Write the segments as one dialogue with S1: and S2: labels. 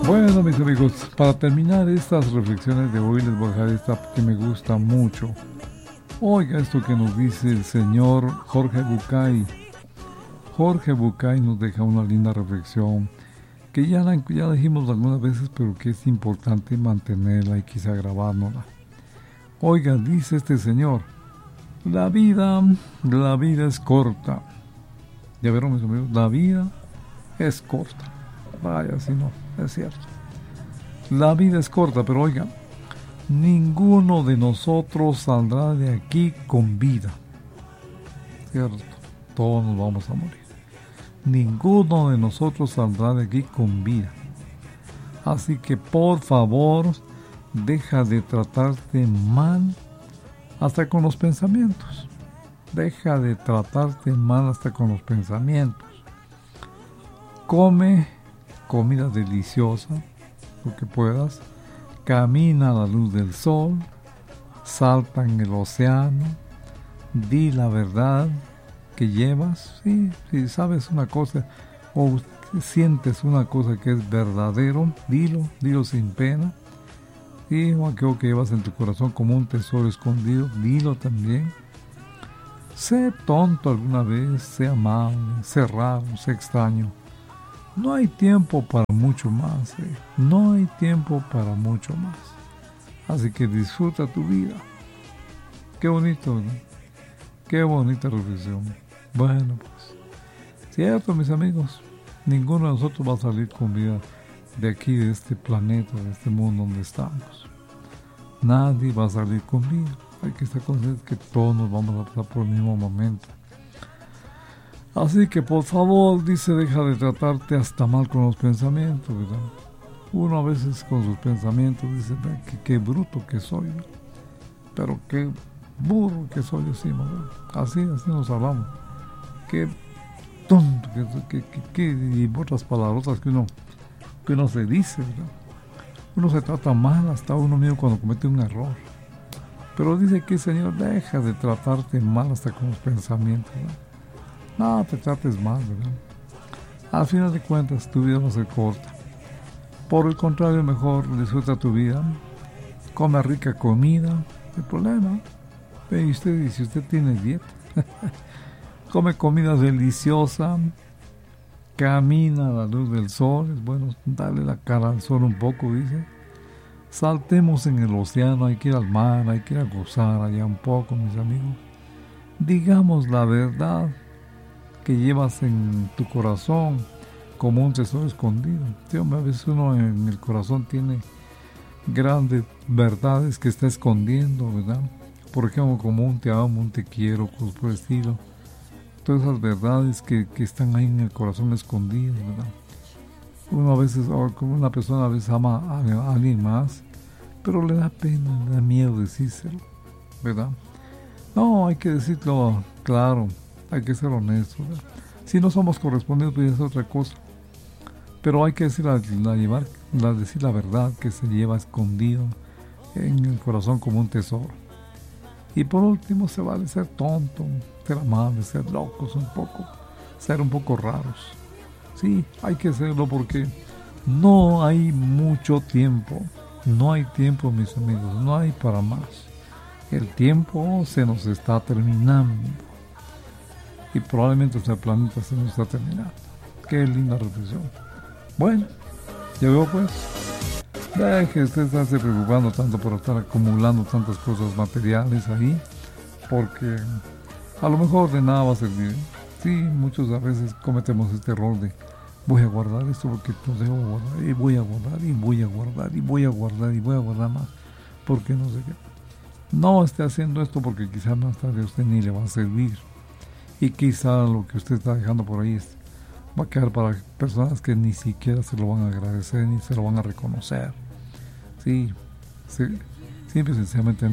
S1: Bueno, mis amigos, para terminar estas reflexiones de hoy les voy a dejar esta que me gusta mucho. Oiga esto que nos dice el señor Jorge Bucay. Jorge Bucay nos deja una linda reflexión que ya la dijimos algunas veces, pero que es importante mantenerla y quizá grabárnosla. Oiga, dice este señor, la vida es corta. ¿Ya vieron, mis amigos? La vida es corta. Vaya, si no, es cierto. La vida es corta, pero oiga, ninguno de nosotros saldrá de aquí con vida. ¿Cierto? Todos nos vamos a morir. Ninguno de nosotros saldrá de aquí con vida. Así que por favor, deja de tratarte mal hasta con los pensamientos. Deja de tratarte mal hasta con los pensamientos. Come comida deliciosa, lo que puedas. Camina a la luz del sol. Salta en el océano. Di la verdad que llevas. Sí, si sabes una cosa o sientes una cosa que es verdadero, dilo sin pena. Y aquello que llevas en tu corazón como un tesoro escondido, dilo también. Sé tonto alguna vez, sé amable, sé raro, sé extraño. No hay tiempo para mucho más, no hay tiempo para mucho más. Así que disfruta tu vida. Qué bonito, ¿no? Qué bonita reflexión. Bueno, pues, cierto, mis amigos, ninguno de nosotros va a salir con vida de aquí, de este planeta, de este mundo donde estamos. Nadie va a salir con vida. Hay que estar conscientes que todos nos vamos a pasar por el mismo momento. Así que por favor, dice, deja de tratarte hasta mal con los pensamientos, ¿verdad? Uno a veces con sus pensamientos dice, qué bruto que soy, ¿no? Pero qué burro que soy encima, ¿verdad? Así nos hablamos. Qué tonto, y otras palabrotas que uno se dice, ¿verdad? Uno se trata mal hasta uno mismo cuando comete un error. Pero dice que, Señor, deja de tratarte mal hasta con los pensamientos, ¿verdad? No te trates mal, ¿verdad? Al final de cuentas, tu vida va a ser corta. Por el contrario, mejor disfruta tu vida. Come rica comida. No hay problema. Y si usted tiene dieta, come comida deliciosa. Camina a la luz del sol. Es bueno darle la cara al sol un poco, dice. Saltemos en el océano. Hay que ir al mar. Hay que ir a gozar allá un poco, mis amigos. Digamos la verdad que llevas en tu corazón como un tesoro escondido. Sí, hombre, a veces uno en el corazón tiene grandes verdades que está escondiendo, ¿verdad? Por ejemplo, como un te amo, un te quiero, cosas por el estilo. Todas esas verdades que están ahí en el corazón escondidas, ¿verdad? Uno a veces, como una persona a veces ama a alguien más, pero le da pena, le da miedo decírselo, ¿verdad? No, hay que decirlo claro. Hay que ser honestos, ¿verdad? Si no somos correspondidos, pues es otra cosa. Pero hay que decir decir la verdad que se lleva escondido en el corazón como un tesoro. Y por último, se vale ser tonto, ser amable, ser locos un poco, ser un poco raros. Sí, hay que serlo porque no hay mucho tiempo. No hay tiempo, mis amigos, no hay para más. El tiempo se nos está terminando. Y probablemente este planeta se nos está terminando. Qué linda reflexión. Bueno, ya veo pues. Deje usted estarse preocupando tanto por estar acumulando tantas cosas materiales ahí, porque a lo mejor de nada va a servir. Sí, muchos a veces cometemos este error de voy a guardar esto porque no debo guardar, y voy a guardar, y voy a guardar, y voy a guardar, y voy a guardar más, porque no sé qué. No esté haciendo esto porque quizás más tarde a usted ni le va a servir. Y quizá lo que usted está dejando por ahí va a quedar para personas que ni siquiera se lo van a agradecer ni se lo van a reconocer. Sí, simple y sencillamente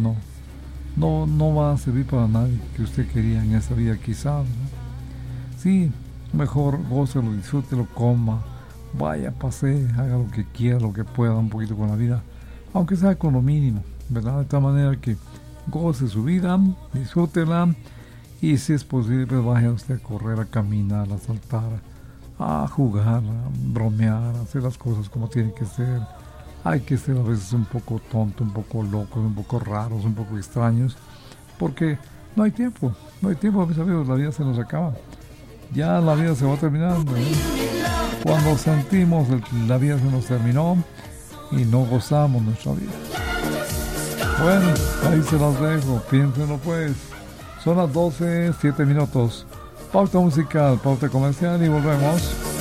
S1: no va a servir para nadie que usted quería en esa vida quizá, ¿no? Sí, mejor gócelo, disfrútelo, coma, vaya, pase, haga lo que quiera, lo que pueda un poquito con la vida, aunque sea con lo mínimo, ¿verdad? De tal manera que goce su vida, disfrútela. Y si es posible, pues vaya usted a correr, a caminar, a saltar, a jugar, a bromear, a hacer las cosas como tienen que ser. Hay que ser a veces un poco tonto, un poco locos, un poco raros, un poco extraños, porque no hay tiempo, mis amigos, la vida se nos acaba. Ya la vida se va terminando, ¿eh? Cuando sentimos que la vida se nos terminó y no gozamos nuestra vida. Bueno, ahí se las dejo, piénsenlo pues. Son las 12:07. Pauta musical, pauta comercial y volvemos.